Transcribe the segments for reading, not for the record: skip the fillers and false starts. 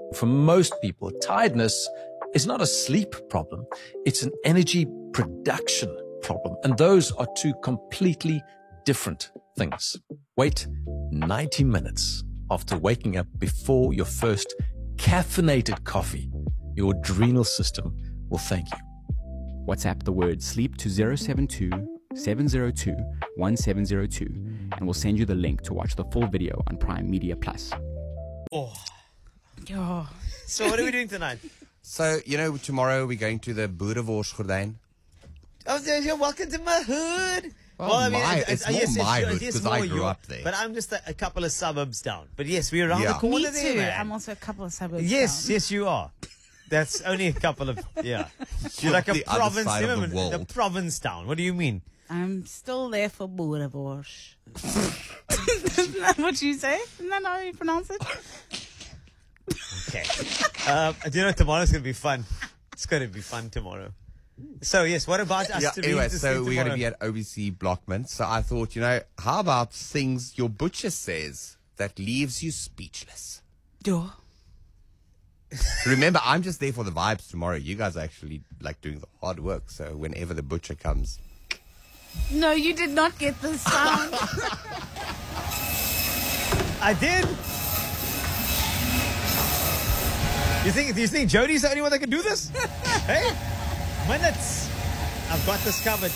For most people, tiredness is not a sleep problem. It's an energy production problem. And those are two completely different things. Wait 90 minutes after waking up before your first caffeinated coffee. Your adrenal system will thank you. WhatsApp the word sleep to 072 702 1702 and we'll send you the link to watch the full video on Prime Media Plus. Oh. Oh. So what are we doing tonight? So, tomorrow we're going to the Boereworsgordijn. Oh, you're welcome to my hood. Well, it's more my hood because I grew up there. But I'm just a couple of suburbs down. But yes, we're around the Yeah. corner Me there, too. man. I'm also a couple of suburbs Yes, down. yes, you are. That's only a couple of, yeah. You're like a The other province, side of the remember, the world. province town. What do you mean? I'm still there for Boerewoors. Isn't that what you say? Isn't that how you pronounce it? Okay. Do you know tomorrow's going to be fun? It's going to be fun tomorrow. So, yes, what about us to Anyway, be to so see we're going to tomorrow? be at OBC Blockman. So I thought, how about things your butcher says that leaves you speechless? Yeah. Remember, I'm just there for the vibes tomorrow. You guys are actually doing the hard work. So whenever the butcher comes, No, you did not get the sound. I did. Do you think Jody's the only one that can do this? Hey, minutes. I've got this covered.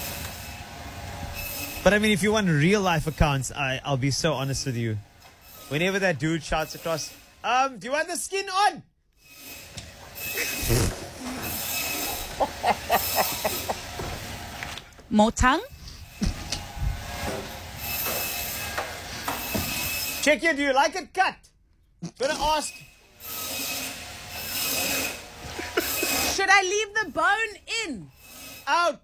But I mean, if you want real life accounts, I'll be so honest with you. Whenever that dude shouts across, do you want the skin on? More tongue? Check here, do you like it cut? Gonna ask. Should I leave the bone in? Out.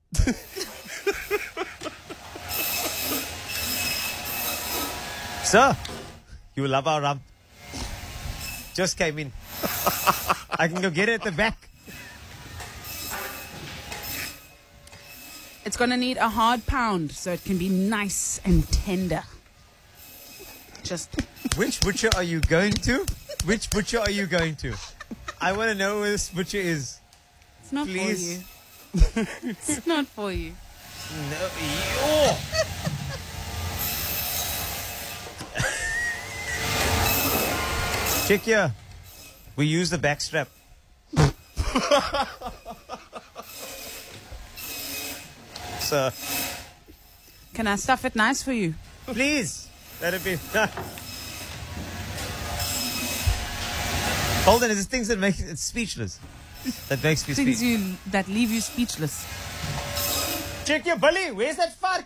Sir, you will love our rum. Just came in. I can go get it at the back. It's going to need a hard pound so it can be nice and tender. Just Which butcher are you going to? Which butcher are you going to? I want to know where this butcher is. it's not Please. for you. It's not for you. No. Oh. Check here. We use the backstrap. Sir, Can I stuff it nice for you? please. Let it be. Hold on, is it things that make it speechless? That makes me Things speak. that leave you speechless. Check your belly. Where's that fark?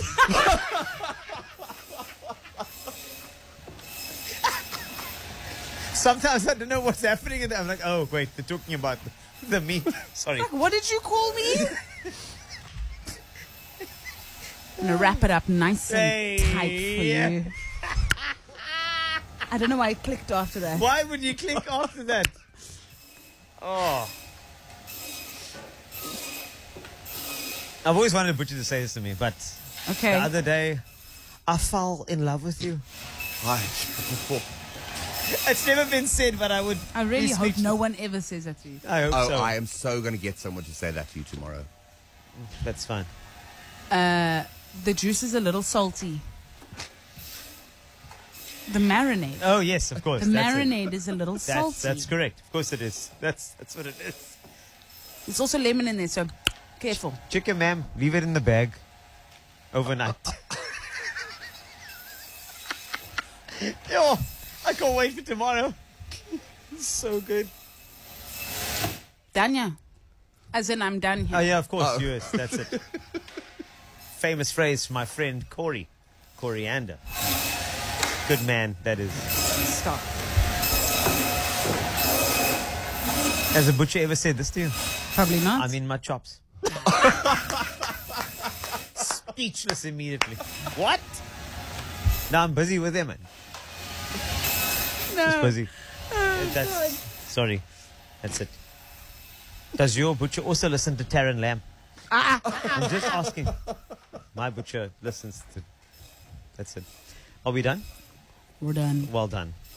Sometimes I don't know what's happening, and I'm like, oh wait, they're talking about the meat. Sorry. What did you call me? I'm going to wrap it up nice and tight for you. I don't know why I clicked after that. Why would you click after that? Oh. I've always wanted a butcher to say this to me, but Okay. the other day, I fell in love with you. It's never been said, but I would. I really be hope speechless. no one ever says that to you. I hope so. I am so going to get someone to say that to you tomorrow. That's fine. The juice is a little salty. The marinade. Oh yes, of course. The that's it. marinade is a little salty. That's correct. Of course it is. That's what it is. There's also lemon in there, so careful. Chicken, ma'am, leave it in the bag overnight. Yo, I can't wait for tomorrow. It's so good. Danya. As in, I'm done here. Oh yeah, of course. Yes, that's it. Famous phrase from my friend Corey. Coriander. Good man, that is. Stop. Has a butcher ever said this to you? Probably not. I'm in my chops. Speechless immediately. What? No, I'm busy with him, man. no. He's busy. That's, sorry. That's it. Does your butcher also listen to Taran Lamb? I'm just asking. My butcher listens to... That's it. Are we done? We're done. Well done.